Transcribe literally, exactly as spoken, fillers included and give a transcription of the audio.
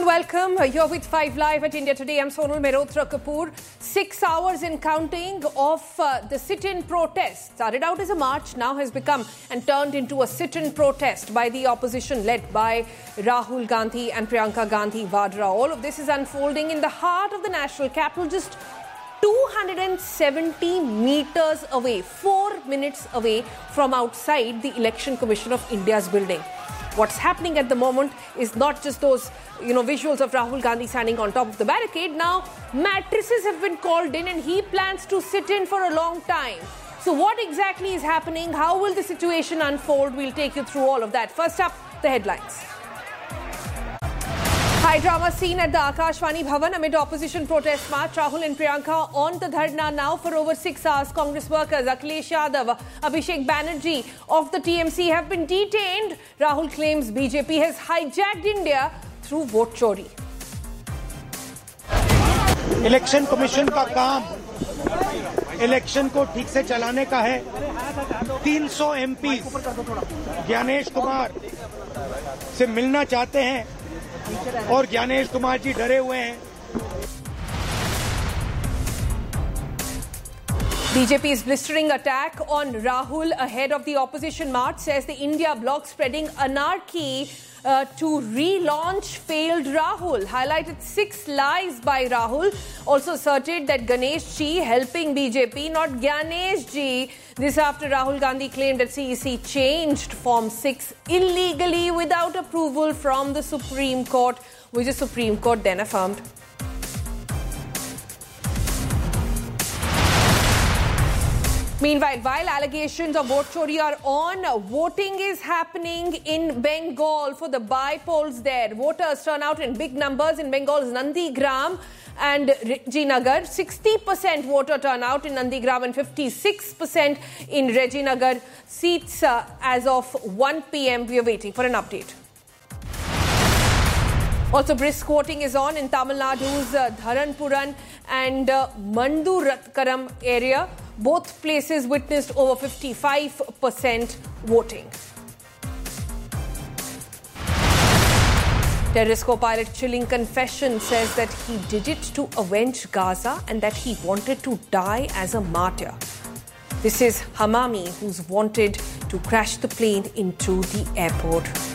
and welcome. You're with five Live at India Today. I'm Sonal Mehrotra Kapoor. Six hours in counting of uh, the sit-in protest. Started out as a march, now has become and turned into a sit-in protest by the opposition led by Rahul Gandhi and Priyanka Gandhi Vadra. All of this is unfolding in the heart of the national capital, just two hundred seventy meters away, four minutes away from outside the Election Commission of India's building. What's happening at the moment is not just those, you know, visuals of Rahul Gandhi standing on top of the barricade. Now, mattresses have been called in and he plans to sit in for a long time. So what exactly is happening? How will the situation unfold? We'll take you through all of that. First up, the headlines. High drama scene at the Akashvani Bhavan amid opposition protest march. Rahul and Priyanka on the dharna now for over six hours. Congress workers Akhilesh Yadav, Abhishek Banerjee of the T M C have been detained. Rahul claims B J P has hijacked India through vote chori. Election commission का काम election को ठीक से चलाने का है. तीन सौ एमपी ज्ञानेश कुमार से मिलना चाहते हैं और ज्ञानेश कुमार जी डरे हुए हैं. B J P's blistering attack on Rahul ahead of the opposition march, says the India bloc spreading anarchy uh, to relaunch failed Rahul. Highlighted six lies by Rahul. Also asserted that Ganesh Ji helping B J P, not Gyanesh Ji. This after Rahul Gandhi claimed that C E C changed Form six illegally without approval from the Supreme Court, which the Supreme Court then affirmed. Meanwhile, while allegations of vote chori are on, voting is happening in Bengal for the by-polls there. Voters turn out in big numbers in Bengal's Nandigram and Rajinagar. sixty percent voter turnout in Nandigram and fifty-six percent in Rajinagar. Seats uh, as of one p.m. We are waiting for an update. Also, brisk voting is on in Tamil Nadu's uh, Dharanpuran and uh, Manduratkaram area. Both places witnessed over fifty-five percent voting. Terrorist co-pilot chilling confession says that he did it to avenge Gaza and that he wanted to die as a martyr. This is Hamami, who's wanted to crash the plane into the airport.